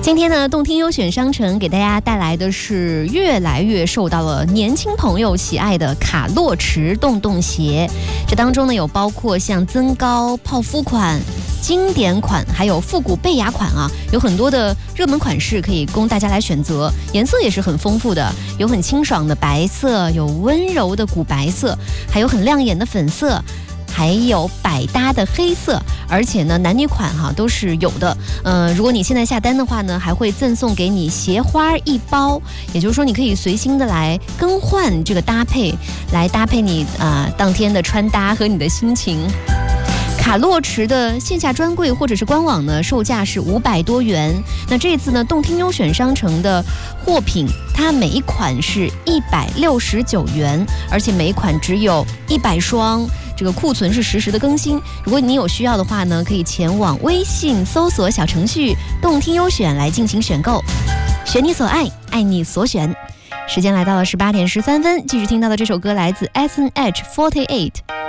今天呢，动听优选商城给大家带来的是越来越受到了年轻朋友喜爱的卡洛驰洞洞鞋。这当中呢，有包括像增高、泡芙款、经典款，还有复古贝雅款啊，有很多的热门款式可以供大家来选择，颜色也是很丰富的，有很清爽的白色，有温柔的古白色，还有很亮眼的粉色。还有百搭的黑色，而且呢，男女款都是有的。如果你现在下单的话呢，还会赠送给你鞋花一包，也就是说，你可以随心的来更换这个搭配，来搭配你当天的穿搭和你的心情。卡洛驰的线下专柜或者是官网呢，售价是500多元。那这次呢，动听优选商城的货品，它每一款是169元，而且每一款只有100双。这个库存是实时的更新，如果你有需要的话呢，可以前往微信搜索小程序动听优选来进行选购，选你所爱，爱你所选。时间来到了18点13分，继续听到的这首歌来自 S.N.H48